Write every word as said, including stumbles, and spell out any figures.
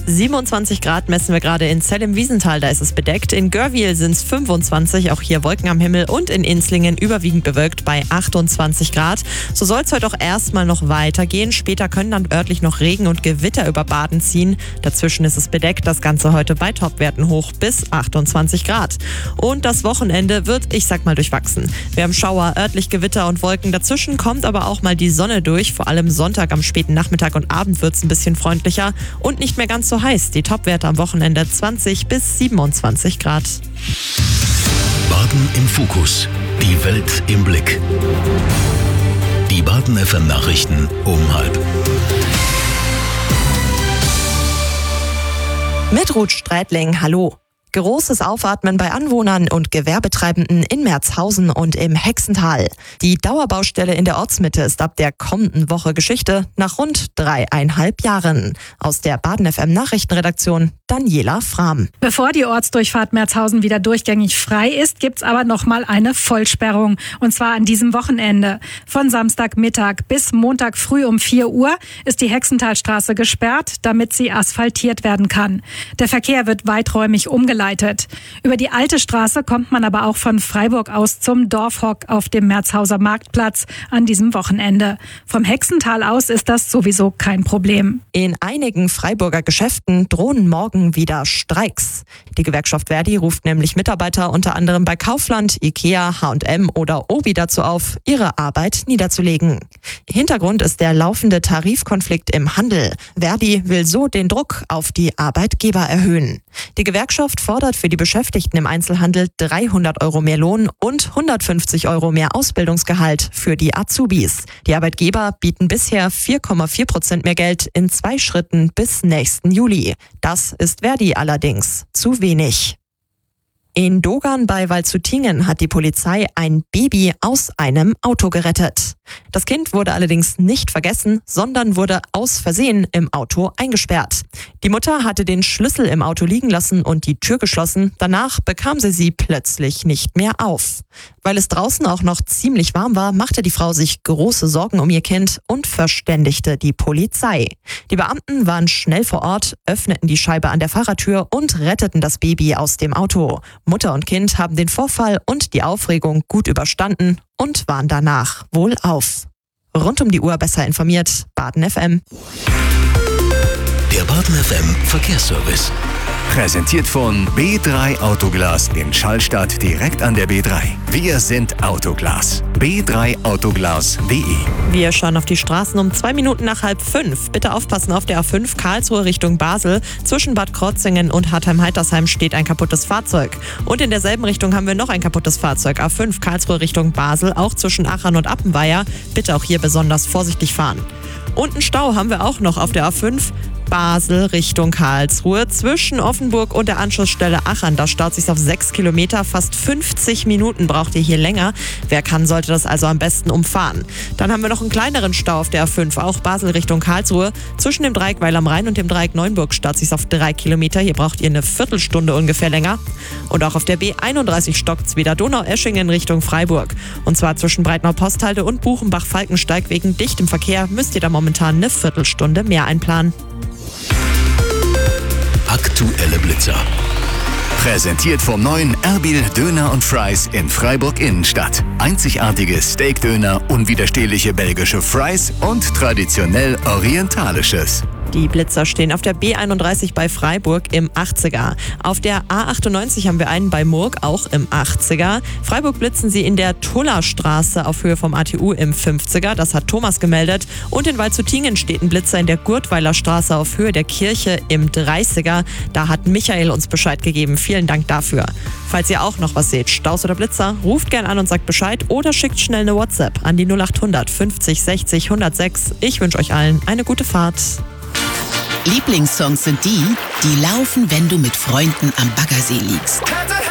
siebenundzwanzig Grad messen wir gerade in Zell im Wiesental, da ist es bedeckt. In Görwihl sind es fünfundzwanzig, auch hier Wolken am Himmel, und in Inslingen überwiegend bewölkt bei achtundzwanzig Grad. So soll es heute auch erstmal noch weitergehen. Später können dann örtlich noch Regen und Gewitter über Baden ziehen. Dazwischen ist es bedeckt, das Ganze heute bei Topwerten hoch bis achtundzwanzig Grad. Und das Wochenende wird, ich sag mal, durchwachsen. Wir haben Schauer, örtlich Gewitter und Wolken. Dazwischen kommt aber auch mal die Sonne durch. Vor allem Sonntag am späten Nachmittag und Abend wird es ein bisschen freundlicher und nicht mehr ganz so heiß. Die Topwerte am Wochenende zwanzig bis siebenundzwanzig Grad. Baden im Fokus. Die Welt im Blick. Die Baden F M Nachrichten um halb. Mit Ruth Streitling, hallo. Großes Aufatmen bei Anwohnern und Gewerbetreibenden in Merzhausen und im Hexental. Die Dauerbaustelle in der Ortsmitte ist ab der kommenden Woche Geschichte nach rund dreieinhalb Jahren. Aus der Baden F M Nachrichtenredaktion Daniela Frahm. Bevor die Ortsdurchfahrt Merzhausen wieder durchgängig frei ist, gibt's aber noch mal eine Vollsperrung. Und zwar an diesem Wochenende. Von Samstagmittag bis Montag früh um vier Uhr ist die Hexentalstraße gesperrt, damit sie asphaltiert werden kann. Der Verkehr wird weiträumig umgeleitet. Über die alte Straße kommt man aber auch von Freiburg aus zum Dorfhock auf dem Merzhauser Marktplatz an diesem Wochenende. Vom Hexental aus ist das sowieso kein Problem. In einigen Freiburger Geschäften drohen morgen wieder Streiks. Die Gewerkschaft Verdi ruft nämlich Mitarbeiter unter anderem bei Kaufland, Ikea, H und M oder Obi dazu auf, ihre Arbeit niederzulegen. Hintergrund ist der laufende Tarifkonflikt im Handel. Verdi will so den Druck auf die Arbeitgeber erhöhen. Die Gewerkschaft fordert für die Beschäftigten im Einzelhandel dreihundert Euro mehr Lohn und hundertfünfzig Euro mehr Ausbildungsgehalt für die Azubis. Die Arbeitgeber bieten bisher vier Komma vier Prozent mehr Geld in zwei Schritten bis nächsten Juli. Das ist Verdi allerdings zu wenig. In Dogern bei Waldshutingen hat die Polizei ein Baby aus einem Auto gerettet. Das Kind wurde allerdings nicht vergessen, sondern wurde aus Versehen im Auto eingesperrt. Die Mutter hatte den Schlüssel im Auto liegen lassen und die Tür geschlossen. Danach bekam sie sie plötzlich nicht mehr auf. Weil es draußen auch noch ziemlich warm war, machte die Frau sich große Sorgen um ihr Kind und verständigte die Polizei. Die Beamten waren schnell vor Ort, öffneten die Scheibe an der Fahrertür und retteten das Baby aus dem Auto. Mutter und Kind haben den Vorfall und die Aufregung gut überstanden und waren danach wohlauf. Rund um die Uhr besser informiert, Baden F M. Der Baden F M Verkehrsservice. Präsentiert von B drei Autoglas in Schallstadt direkt an der B drei. Wir sind Autoglas. B drei Autoglas punkt de. Wir schauen auf die Straßen um zwei Minuten nach halb fünf. Bitte aufpassen auf der A fünf Karlsruhe Richtung Basel. Zwischen Bad Krotzingen und Hartheim-Heitersheim steht ein kaputtes Fahrzeug. Und in derselben Richtung haben wir noch ein kaputtes Fahrzeug. A fünf Karlsruhe Richtung Basel, auch zwischen Achern und Appenweier. Bitte auch hier besonders vorsichtig fahren. Und einen Stau haben wir auch noch auf der A fünf. Basel Richtung Karlsruhe. Zwischen Offenburg und der Anschlussstelle Achern, da staut sich auf sechs Kilometer. Fast fünfzig Minuten braucht ihr hier länger. Wer kann, sollte das also am besten umfahren. Dann haben wir noch einen kleineren Stau auf der A fünf, auch Basel Richtung Karlsruhe. Zwischen dem Dreieck Weil am Rhein und dem Dreieck Neuenburg staut sich auf drei Kilometer. Hier braucht ihr eine Viertelstunde ungefähr länger. Und auch auf der B einunddreißig stockt's wieder Donaueschingen Richtung Freiburg. Und zwar zwischen Breitnau-Posthalde und Buchenbach-Falkensteig. Wegen dichtem Verkehr müsst ihr da momentan eine Viertelstunde mehr einplanen. Aktuelle Blitzer. Präsentiert vom neuen Erbil Döner und Fries in Freiburg Innenstadt. Einzigartige Steakdöner, unwiderstehliche belgische Fries und traditionell orientalisches. Die Blitzer stehen auf der B einunddreißig bei Freiburg im achtziger. Auf der A achtundneunzig haben wir einen bei Murg, auch im achtziger. Freiburg blitzen sie in der Tullerstraße auf Höhe vom A T U im fünfziger. Das hat Thomas gemeldet. Und in Waldshutingen steht ein Blitzer in der Gurtweiler Straße auf Höhe der Kirche im dreißiger. Da hat Michael uns Bescheid gegeben. Vielen Dank dafür. Falls ihr auch noch was seht, Staus oder Blitzer, ruft gern an und sagt Bescheid oder schickt schnell eine WhatsApp an die null achthundert fünfzig sechzig hundertsechs. Ich wünsche euch allen eine gute Fahrt. Lieblingssongs sind die, die laufen, wenn du mit Freunden am Baggersee liegst.